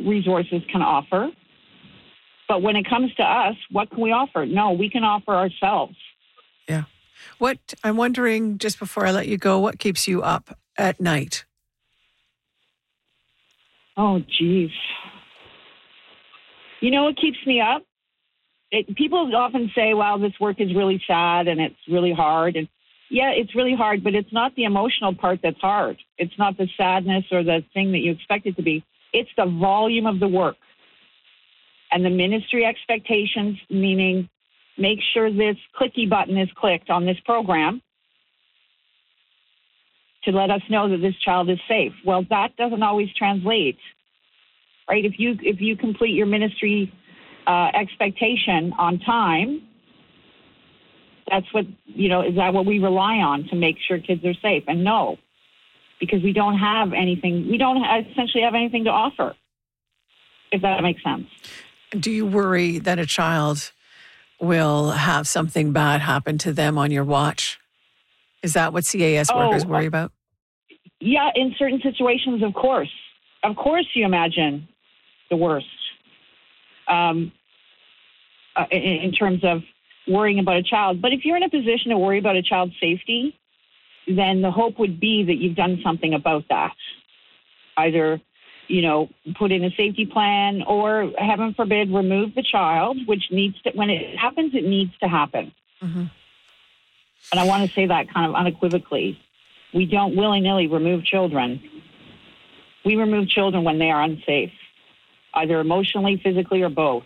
resources can offer. But when it comes to us, what can we offer? No, we can offer ourselves. Yeah. What I'm wondering, just before I let you go, what keeps you up at night? Oh, geez. You know what keeps me up? People often say, wow, this work is really sad and it's really hard. And yeah, it's really hard, but it's not the emotional part that's hard. It's not the sadness or the thing that you expect it to be. It's the volume of the work and the ministry expectations, meaning make sure this clicky button is clicked on this program to let us know that this child is safe. Well, that doesn't always translate, right? If you complete your ministry expectation on time, that's what, is that what we rely on to make sure kids are safe? And no, because we don't have anything, essentially have anything to offer, if that makes sense. Do you worry that a child will have something bad happen to them on your watch? Is that what CAS workers worry about? Yeah, in certain situations, of course. Of course you imagine the worst in terms of worrying about a child. But if you're in a position to worry about a child's safety, then the hope would be that you've done something about that. Either put in a safety plan or, heaven forbid, remove the child, which when it happens, it needs to happen. Mm-hmm. And I want to say that kind of unequivocally. We don't willy-nilly remove children. We remove children when they are unsafe, either emotionally, physically, or both.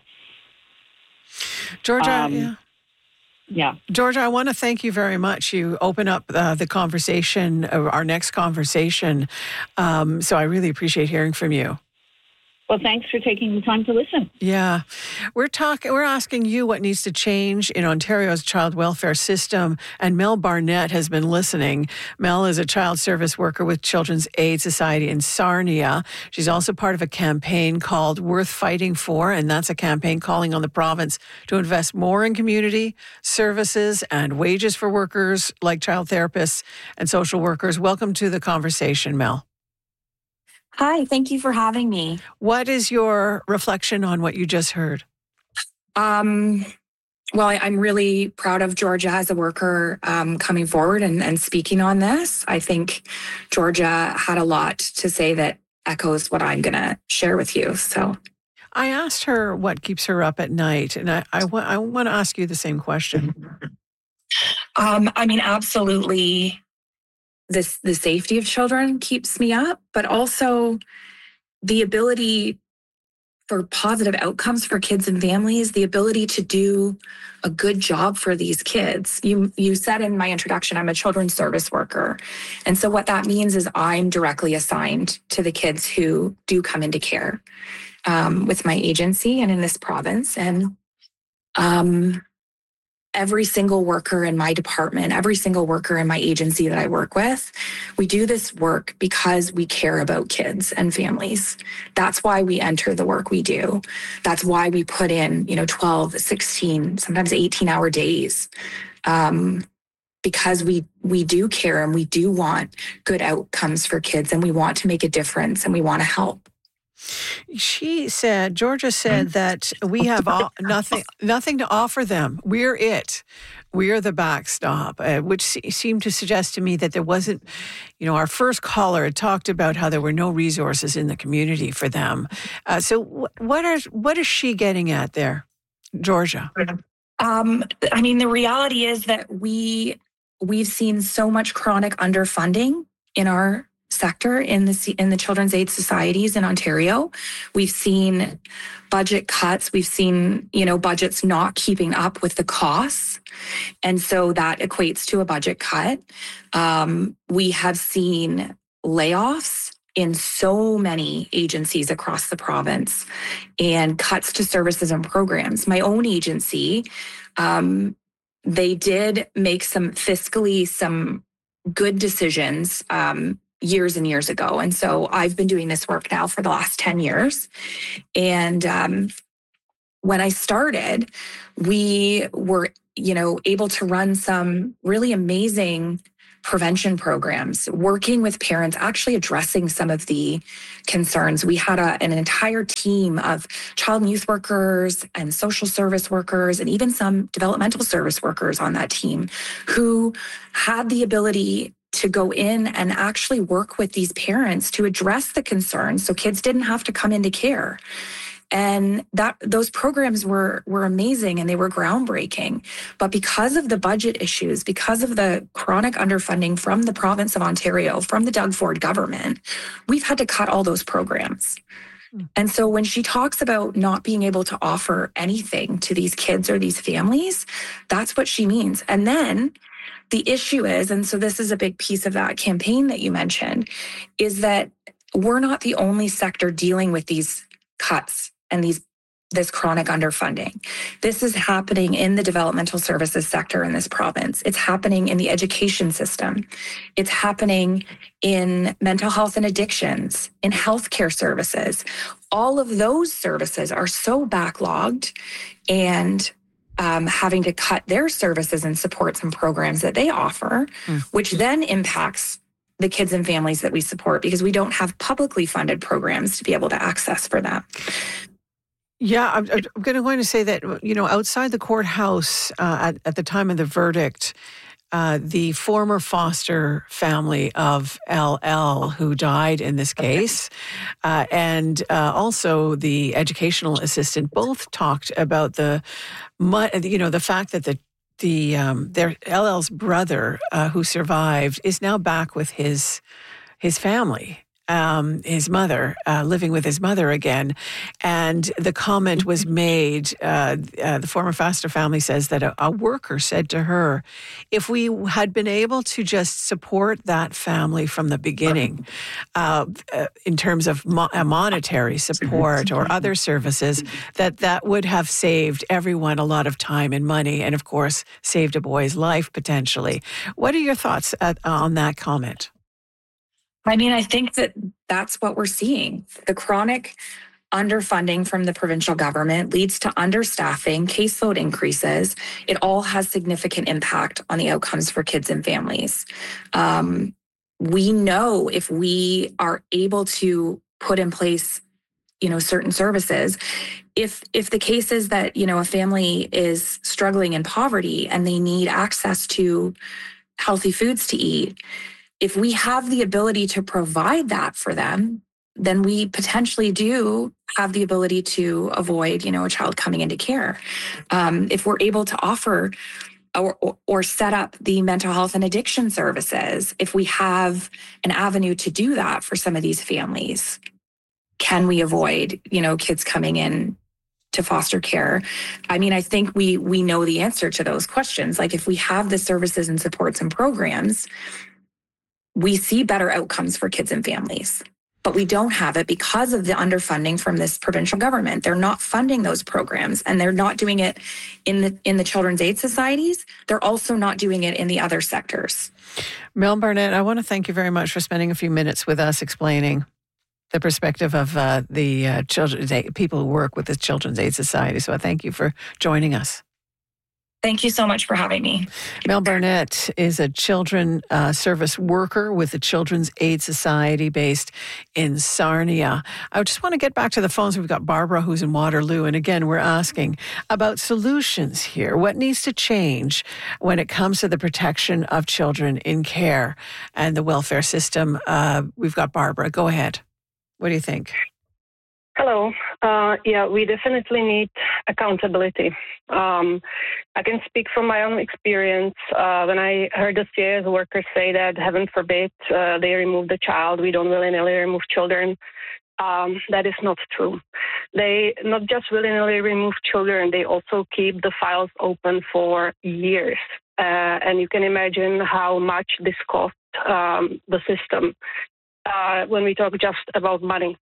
Georgia, Yeah. Georgia, I want to thank you very much. You open up the conversation, our next conversation. So I really appreciate hearing from you. Well, thanks for taking the time to listen. Yeah. We're asking you what needs to change in Ontario's child welfare system. And Mel Barnett has been listening. Mel is a child service worker with Children's Aid Society in Sarnia. She's also part of a campaign called Worth Fighting For. And that's a campaign calling on the province to invest more in community services and wages for workers like child therapists and social workers. Welcome to the conversation, Mel. Hi, thank you for having me. What is your reflection on what you just heard? Well, I'm really proud of Georgia as a worker coming forward and speaking on this. I think Georgia had a lot to say that echoes what I'm going to share with you. So I asked her what keeps her up at night, and I want to ask you the same question. Absolutely. The safety of children keeps me up, but also the ability for positive outcomes for kids and families, the ability to do a good job for these kids. You said in my introduction, I'm a children's service worker. And so what that means is I'm directly assigned to the kids who do come into care with my agency and in this province. And every single worker in my department, every single worker in my agency that I work with, we do this work because we care about kids and families. That's why we enter the work we do. That's why we put in, 12, 16, sometimes 18-hour days, because we do care and we do want good outcomes for kids and we want to make a difference and we want to help. Georgia said that we have nothing to offer them. We're it. We're the backstop, which seemed to suggest to me that there wasn't, our first caller had talked about how there were no resources in the community for them. So what is she getting at there, Georgia? The reality is that we've seen so much chronic underfunding in our sector in the Children's Aid Societies in Ontario. We've seen budget cuts. We've seen, budgets not keeping up with the costs. And so that equates to a budget cut. We have seen layoffs in so many agencies across the province and cuts to services and programs. My own agency, they did make some good decisions years and years ago. And so I've been doing this work now for the last 10 years. And when I started, we were, able to run some really amazing prevention programs, working with parents, actually addressing some of the concerns. We had an entire team of child and youth workers and social service workers and even some developmental service workers on that team who had the ability to go in and actually work with these parents to address the concerns so kids didn't have to come into care. And those programs were amazing and they were groundbreaking. But because of the budget issues, because of the chronic underfunding from the province of Ontario, from the Doug Ford government, we've had to cut all those programs. And so when she talks about not being able to offer anything to these kids or these families, that's what she means. And then the issue is, and so this is a big piece of that campaign that you mentioned, is that we're not the only sector dealing with these cuts and this chronic underfunding. This is happening in the developmental services sector in this province. It's happening in the education system. It's happening in mental health and addictions, in healthcare services. All of those services are so backlogged and having to cut their services and supports and programs that they offer, which then impacts the kids and families that we support because we don't have publicly funded programs to be able to access for them. Yeah, I'm going to say that, outside the courthouse at the time of the verdict, the former foster family of LL who died in this case, and also the educational assistant both talked about the fact that their LL's brother who survived is now back with his family. His mother, living with his mother again. And the comment was made, the former foster family says that a worker said to her, if we had been able to just support that family from the beginning, in terms of monetary support or other services, that would have saved everyone a lot of time and money and, of course, saved a boy's life potentially. What are your thoughts on that comment? I mean, I think that's what we're seeing. The chronic underfunding from the provincial government leads to understaffing, caseload increases. It all has significant impact on the outcomes for kids and families. We know if we are able to put in place, certain services, if the case is that, a family is struggling in poverty and they need access to healthy foods to eat, if we have the ability to provide that for them, then we potentially do have the ability to avoid, a child coming into care. If we're able to offer or set up the mental health and addiction services, if we have an avenue to do that for some of these families, can we avoid, kids coming in to foster care? I mean, I think we know the answer to those questions. Like if we have the services and supports and programs, we see better outcomes for kids and families, but we don't have it because of the underfunding from this provincial government. They're not funding those programs and they're not doing it in the children's aid societies. They're also not doing it in the other sectors. Mel Barnett, I want to thank you very much for spending a few minutes with us explaining the perspective of the children's aid, people who work with the Children's Aid Society. So I thank you for joining us. Thank you so much for having me. Mel Barnett is a children service worker with the Children's Aid Society based in Sarnia. I just want to get back to the phones. We've got Barbara who's in Waterloo. And again, we're asking about solutions here. What needs to change when it comes to the protection of children in care and the welfare system? We've got Barbara. Go ahead. What do you think? Hello. We definitely need accountability. I can speak from my own experience. When I heard the CAS workers say that, heaven forbid, they remove the child, we don't willy-nilly remove children, that is not true. They not just willy-nilly remove children, they also keep the files open for years. And you can imagine how much this costs the system. When we talk just about money.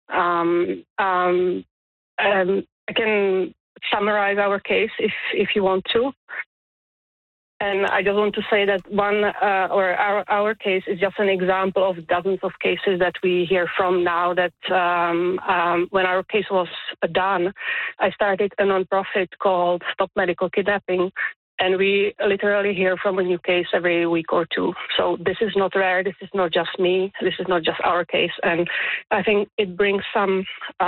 I can summarize our case if you want to. And I just want to say that our case is just an example of dozens of cases that we hear from now that when our case was done, I started a nonprofit called Stop Medical Kidnapping. And we literally hear from a new case every week or two. So this is not rare. This is not just me. This is not just our case. And I think it brings some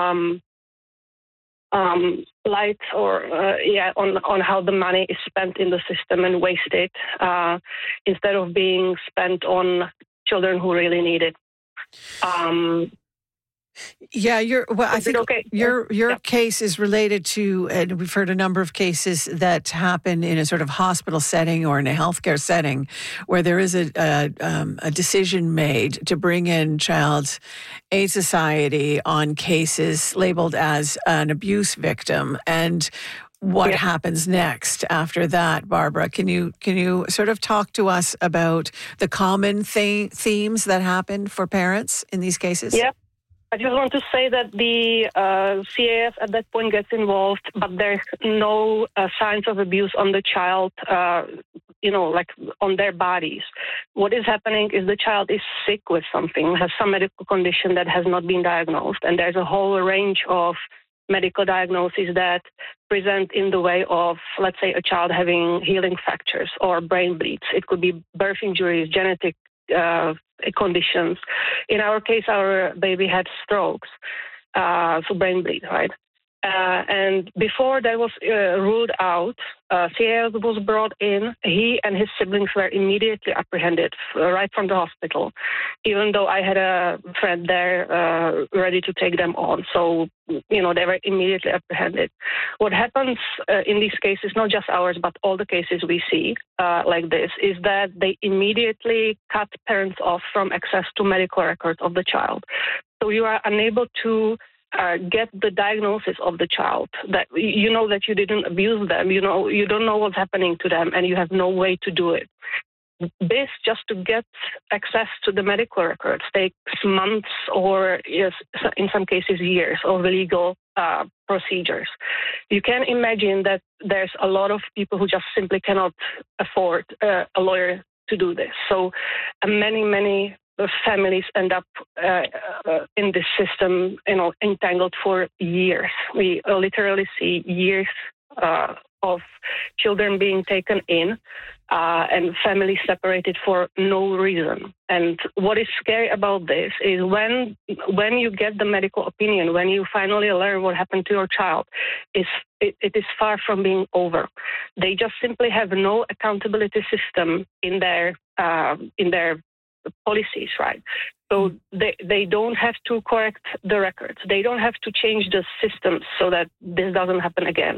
light on how the money is spent in the system and wasted instead of being spent on children who really need it. I think okay? your case is related to, and we've heard a number of cases that happen in a sort of hospital setting or in a healthcare setting, where there is a decision made to bring in Child Aid Society on cases labeled as an abuse victim, and what happens next after that. Barbara, can you sort of talk to us about the common themes that happen for parents in these cases? Yeah. I just want to say that the CAS at that point gets involved, but there's no signs of abuse on the child, like on their bodies. What is happening is the child is sick with something, has some medical condition that has not been diagnosed, and there's a whole range of medical diagnoses that present in the way of, let's say, a child having healing fractures or brain bleeds. It could be birth injuries, genetic conditions. In our case, our baby had strokes, so brain bleed, right? And before that was ruled out, CAS was brought in. He and his siblings were immediately apprehended right from the hospital, even though I had a friend there ready to take them on. So, they were immediately apprehended. What happens in these cases, not just ours, but all the cases we see like this, is that they immediately cut parents off from access to medical records of the child. So you are unable to get the diagnosis of the child, that that you didn't abuse them, you don't know what's happening to them, and you have no way to do it. This, just to get access to the medical records, takes months or, in some cases, years of legal procedures. You can imagine that there's a lot of people who just simply cannot afford a lawyer to do this. So many families end up in this system, entangled for years. We literally see years of children being taken in and families separated for no reason. And what is scary about this is when you get the medical opinion, when you finally learn what happened to your child, it is far from being over. They just simply have no accountability system in their policies, right? So they don't have to correct the records. They don't have to change the systems so that this doesn't happen again.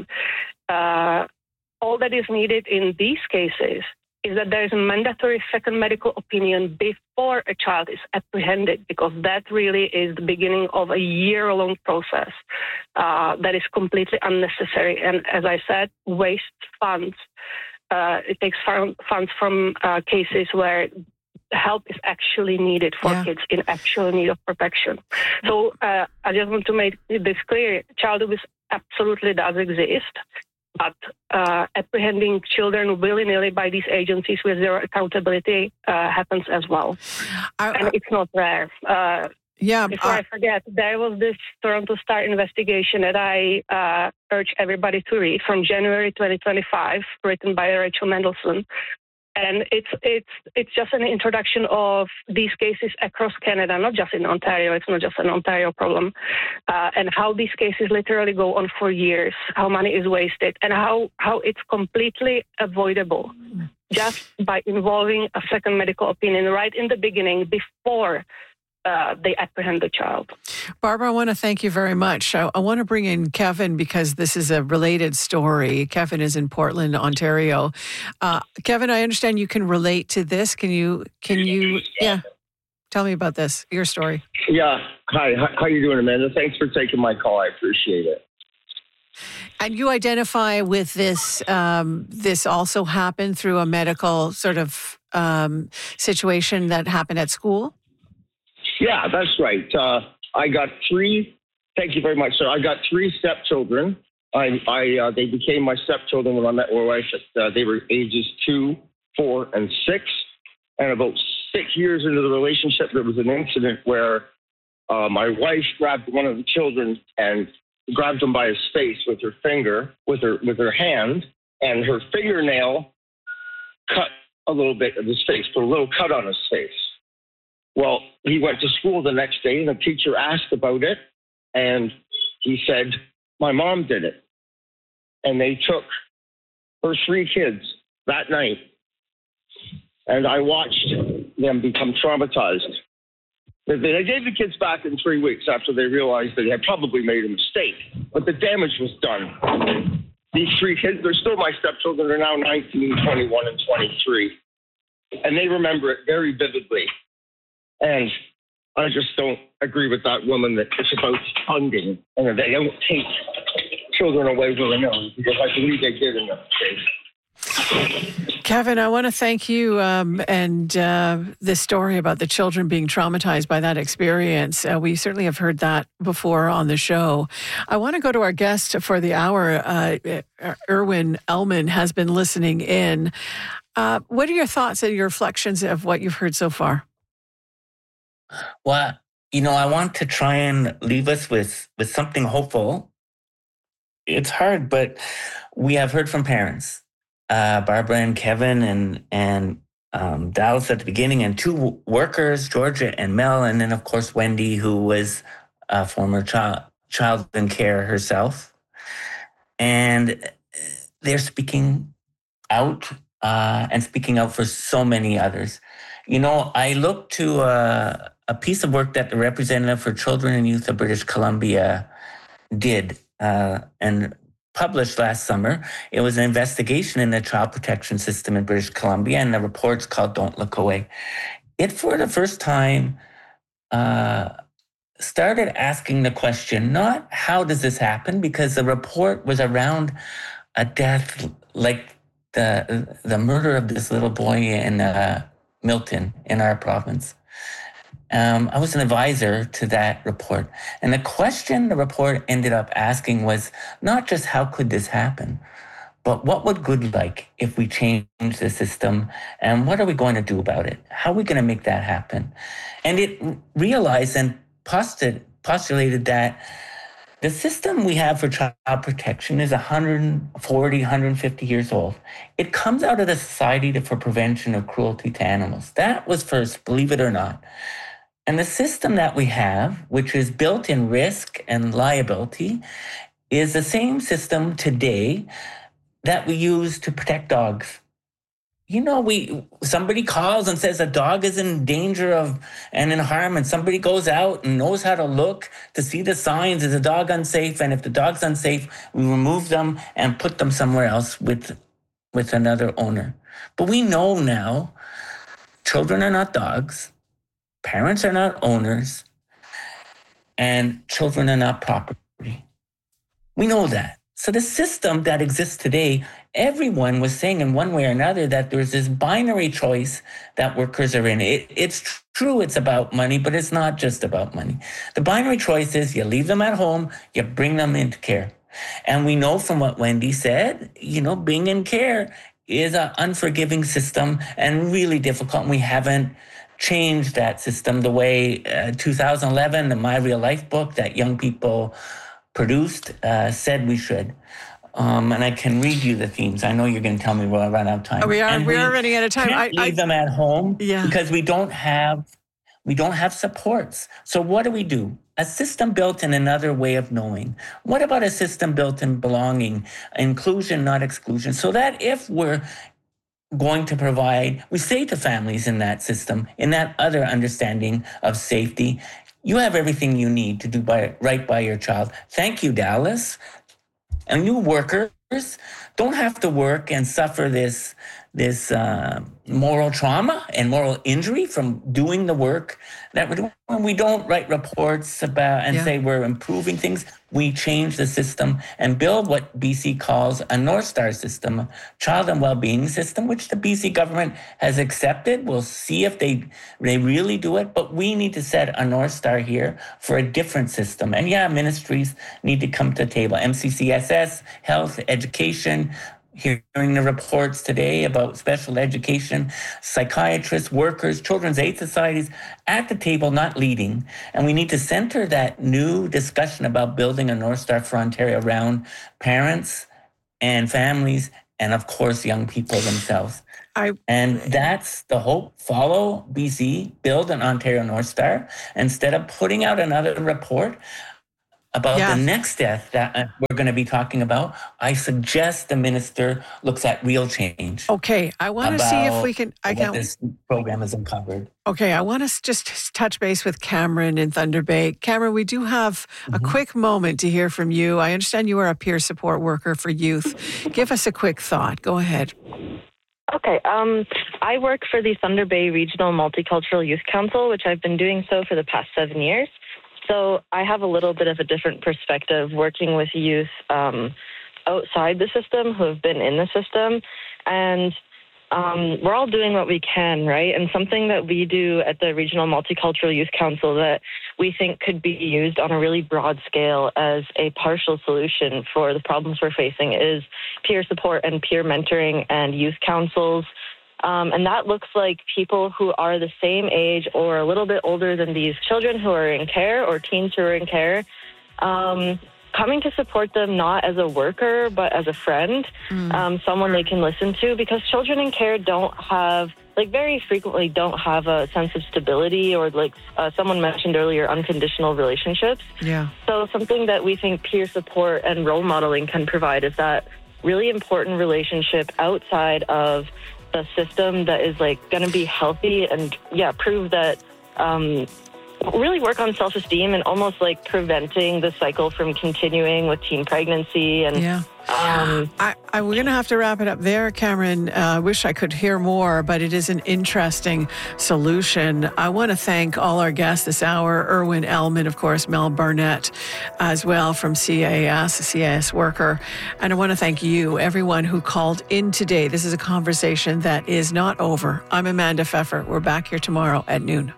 All that is needed in these cases is that there is a mandatory second medical opinion before a child is apprehended, because that really is the beginning of a year-long process that is completely unnecessary. And as I said, waste funds. It takes funds from cases where help is actually needed for kids in actual need of protection. So I just want to make this clear. Child abuse absolutely does exist, but apprehending children willy-nilly by these agencies with zero accountability happens as well. And it's not rare. Before I forget, there was this Toronto Star investigation that I urge everybody to read from January 2025, written by Rachel Mendelson. And it's just an introduction of these cases across Canada, not just in Ontario. It's not just an Ontario problem, and how these cases literally go on for years, how money is wasted, and how it's completely avoidable just by involving a second medical opinion right in the beginning before they apprehend the child. Barbara, I want to thank you very much. I want to bring in Kevin because this is a related story. Kevin is in Portland, Ontario. Kevin, I understand you can relate to this. Can you? Tell me about this, your story. Yeah. Hi. How you doing, Amanda? Thanks for taking my call. I appreciate it. And you identify with this. This also happened through a medical sort of situation that happened at school? Yeah, that's right. I got three. Thank you very much, sir. I got three stepchildren. They became my stepchildren when I met my wife. They were ages 2, 4, and 6. And about 6 years into the relationship, there was an incident where my wife grabbed one of the children and grabbed him by his face with her finger, with her hand, and her fingernail cut a little bit of his face, put a little cut on his face. Well, he went to school the next day, and the teacher asked about it, and he said, my mom did it. And they took her 3 kids that night, and I watched them become traumatized. They gave the kids back in 3 weeks after they realized they had probably made a mistake, but the damage was done. These 3 kids, they're still my stepchildren, they're now 19, 21, and 23. And they remember it very vividly. And I just don't agree with that woman that it's about funding and that they don't take children away willy-nilly, because I believe they did in that case. Kevin, I want to thank you and this story about the children being traumatized by that experience. We certainly have heard that before on the show. I want to go to our guest for the hour. Irwin Elman has been listening in. What are your thoughts and your reflections of what you've heard so far? Well, I want to try and leave us with something hopeful. It's hard, but we have heard from parents. Barbara and Kevin and Dallas at the beginning, and 2 workers, Georgia and Mel, and then of course Wendy, who was a former child in care herself. And they're speaking out and speaking out for so many others. I look to a piece of work that the representative for children and youth of British Columbia did and published last summer. It was an investigation in the child protection system in British Columbia, and the report's called Don't Look Away. It, for the first time, started asking the question, not how does this happen, because the report was around a death like the murder of this little boy in Milton in our province. I was an advisor to that report. And the question the report ended up asking was not just how could this happen, but what would good look like if we change the system, and what are we going to do about it? How are we going to make that happen? And it realized and postulated that the system we have for child protection is 140, 150 years old. It comes out of the Society for Prevention of Cruelty to Animals. That was first, believe it or not. And the system that we have, which is built in risk and liability, is the same system today that we use to protect dogs. Somebody calls and says a dog is in danger of and in harm, and somebody goes out and knows how to look to see the signs. Is the dog unsafe? And if the dog's unsafe, we remove them and put them somewhere else with another owner. But we know now, children are not dogs. Parents are not owners, and children are not property. We know that. So the system that exists today, everyone was saying in one way or another that there's this binary choice that workers are in. It's true it's about money, but it's not just about money. The binary choice is you leave them at home, you bring them into care. And we know from what Wendy said, being in care is an unforgiving system and really difficult. And we haven't changed that system the way 2011, the My Real Life book that young people produced, said we should. And I can read you the themes. I know you're going to tell me we'll run out of time. We are running out of time. Can't leave them at home because we don't have supports. So what do? A system built in another way of knowing. What about a system built in belonging, inclusion, not exclusion? So that if we're going to provide, we say to families in that system, in that other understanding of safety, you have everything you need to do right by your child. Thank you, Dallas. And you workers don't have to work and suffer this moral trauma and moral injury from doing the work that we're doing. When we don't write reports about and say we're improving things, we change the system and build what BC calls a North Star system, child and well-being system, which the BC government has accepted. We'll see if they really do it, but we need to set a North Star here for a different system. And ministries need to come to the table. MCCSS, health, education, hearing the reports today about special education, psychiatrists, workers, children's aid societies at the table, not leading. And we need to center that new discussion about building a North Star for Ontario around parents and families and of course, young people themselves. And that's the hope. Follow BC, build an Ontario North Star. Instead of putting out another report about the next death that we're going to be talking about, I suggest the minister looks at real change. Okay, I want to see if we can... this program has uncovered. Okay, I want to just touch base with Cameron in Thunder Bay. Cameron, we do have a quick moment to hear from you. I understand you are a peer support worker for youth. Give us a quick thought. Go ahead. Okay, I work for the Thunder Bay Regional Multicultural Youth Council, which I've been doing so for the past 7 years. So I have a little bit of a different perspective working with youth outside the system who have been in the system. And we're all doing what we can, right? And something that we do at the Regional Multicultural Youth Council that we think could be used on a really broad scale as a partial solution for the problems we're facing is peer support and peer mentoring and youth councils. And that looks like people who are the same age or a little bit older than these children who are in care or teens who are in care, coming to support them not as a worker, but as a friend, someone they can listen to, because children in care don't have, very frequently don't have a sense of stability or, someone mentioned earlier, unconditional relationships. Yeah. So something that we think peer support and role modeling can provide is that really important relationship outside of the system that is going to be healthy and prove that really work on self-esteem and almost preventing the cycle from continuing with teen pregnancy. And we're going to have to wrap it up there, Cameron. I wish I could hear more, but it is an interesting solution. I want to thank all our guests this hour, Irwin Ellman, of course, Mel Barnett as well from CAS, a CAS worker. And I want to thank you, everyone who called in today. This is a conversation that is not over. I'm Amanda Pfeffer. We're back here tomorrow at noon.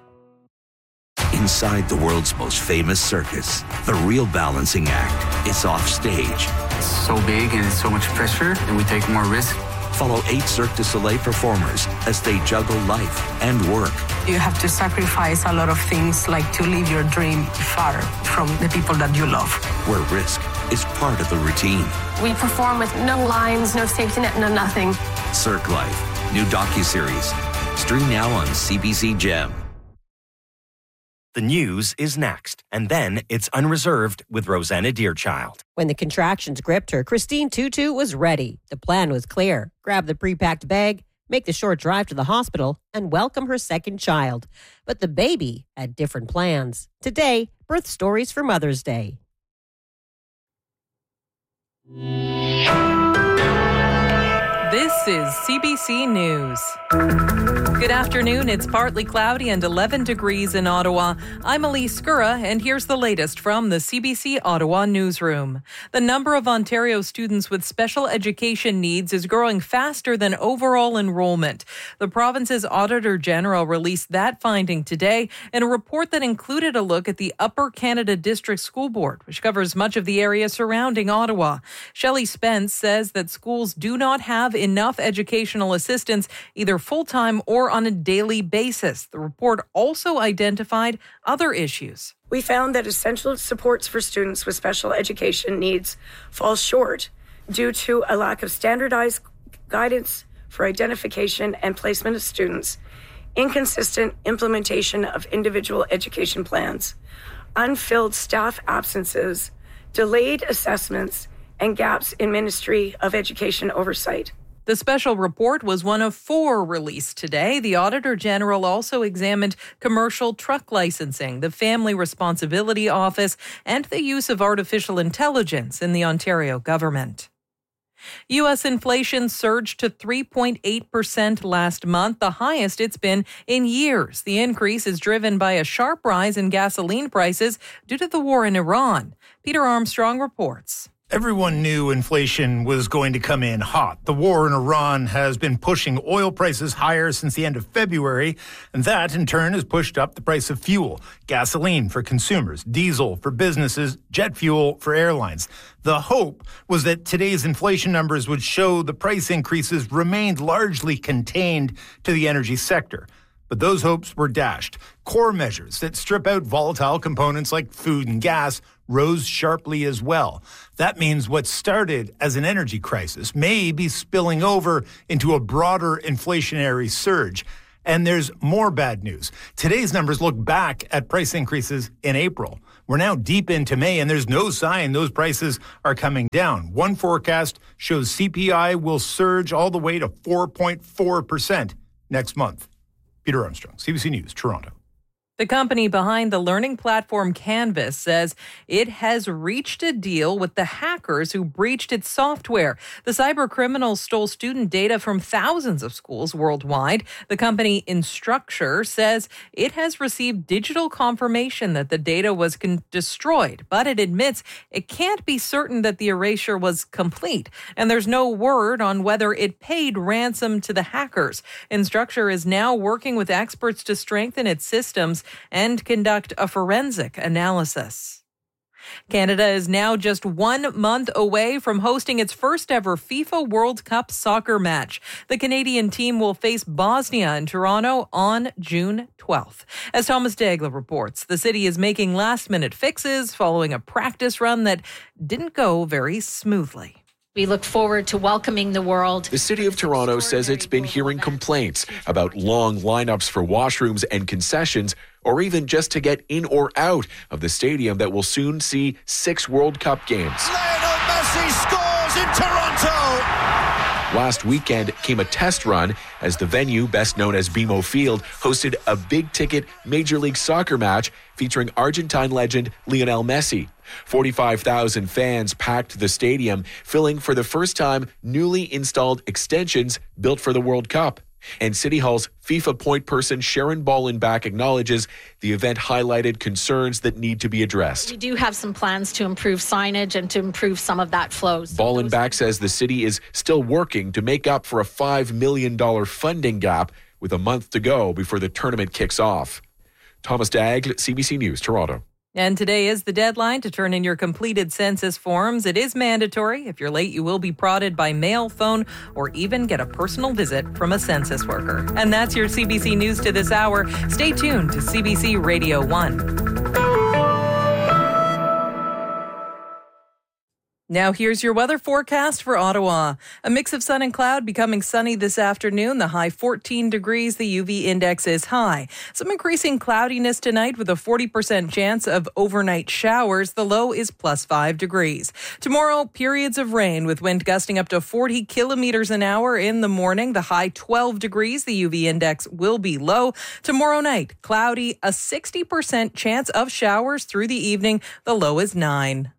Inside the world's most famous circus, the real balancing act is off stage. It's so big and it's so much pressure, and we take more risk. Follow 8 Cirque du Soleil performers as they juggle life and work. You have to sacrifice a lot of things, like to live your dream far from the people that you love. Where risk is part of the routine. We perform with no lines, no safety net, no nothing. Cirque Life, new docuseries. Stream now on CBC Gem. The news is next, and then it's Unreserved with Rosanna Deerchild. When the contractions gripped her, Christine Tutu was ready. The plan was clear. Grab the pre-packed bag, make the short drive to the hospital, and welcome her second child. But the baby had different plans. Today, birth stories for Mother's Day. This is CBC News. Good afternoon. It's partly cloudy and 11 degrees in Ottawa. I'm Elise Scurra, and here's the latest from the CBC Ottawa newsroom. The number of Ontario students with special education needs is growing faster than overall enrollment. The province's Auditor General released that finding today in a report that included a look at the Upper Canada District School Board, which covers much of the area surrounding Ottawa. Shelley Spence says that schools do not have enough educational assistance, either full-time or on a daily basis. The report also identified other issues. We found that essential supports for students with special education needs fall short due to a lack of standardized guidance for identification and placement of students, inconsistent implementation of individual education plans, unfilled staff absences, delayed assessments, and gaps in Ministry of Education oversight. The special report was one of 4 released today. The Auditor General also examined commercial truck licensing, the Family Responsibility Office, and the use of artificial intelligence in the Ontario government. U.S. inflation surged to 3.8% last month, the highest it's been in years. The increase is driven by a sharp rise in gasoline prices due to the war in Iran. Peter Armstrong reports. Everyone knew inflation was going to come in hot. The war in Iran has been pushing oil prices higher since the end of February, and that in turn has pushed up the price of fuel, gasoline for consumers, diesel for businesses, jet fuel for airlines. The hope was that today's inflation numbers would show the price increases remained largely contained to the energy sector. But those hopes were dashed. Core measures that strip out volatile components like food and gas rose sharply as well. That means what started as an energy crisis may be spilling over into a broader inflationary surge. And there's more bad news. Today's numbers look back at price increases in April. We're now deep into May, and there's no sign those prices are coming down. One forecast shows CPI will surge all the way to 4.4% next month. Peter Armstrong, CBC News, Toronto. The company behind the learning platform Canvas says it has reached a deal with the hackers who breached its software. The cyber criminals stole student data from thousands of schools worldwide. The company Instructure says it has received digital confirmation that the data was destroyed, but it admits it can't be certain that the erasure was complete. And there's no word on whether it paid ransom to the hackers. Instructure is now working with experts to strengthen its systems and conduct a forensic analysis. Canada is now just 1 month away from hosting its first ever FIFA World Cup soccer match. The Canadian team will face Bosnia in Toronto on June 12th. As Thomas Daigle reports, the city is making last-minute fixes following a practice run that didn't go very smoothly. We look forward to welcoming the world. The City of Toronto says it's been hearing complaints about long lineups for washrooms and concessions, or even just to get in or out of the stadium that will soon see 6 World Cup games. Lionel Messi scores in Toronto! Last weekend came a test run as the venue, best known as BMO Field, hosted a big-ticket Major League Soccer match featuring Argentine legend Lionel Messi. 45,000 fans packed the stadium, filling for the first time newly installed extensions built for the World Cup. And City Hall's FIFA point person Sharon Ballenbach acknowledges the event highlighted concerns that need to be addressed. We do have some plans to improve signage and to improve some of that flow. Ballenbach says the city is still working to make up for a $5 million funding gap with a month to go before the tournament kicks off. Thomas Daigle, CBC News, Toronto. And today is the deadline to turn in your completed census forms. It is mandatory. If you're late, you will be prodded by mail, phone, or even get a personal visit from a census worker. And that's your CBC News to this hour. Stay tuned to CBC Radio 1. Now here's your weather forecast for Ottawa. A mix of sun and cloud, becoming sunny this afternoon. The high 14 degrees. The UV index is high. Some increasing cloudiness tonight with a 40% chance of overnight showers. The low is plus 5 degrees. Tomorrow, periods of rain with wind gusting up to 40 kilometers an hour in the morning. The high 12 degrees. The UV index will be low. Tomorrow night, cloudy, a 60% chance of showers through the evening. The low is 9.